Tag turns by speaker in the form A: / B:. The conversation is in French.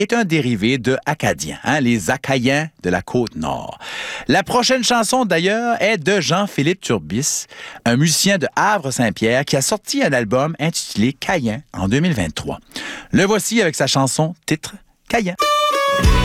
A: est un dérivé de Acadien, les Acadiens de la Côte-Nord. La prochaine chanson, d'ailleurs, est de Jean-Philippe Turbis, un musicien de Havre-Saint-Pierre qui a sorti un album intitulé Caïen en 2023. Le voici avec sa chanson titre Caïen.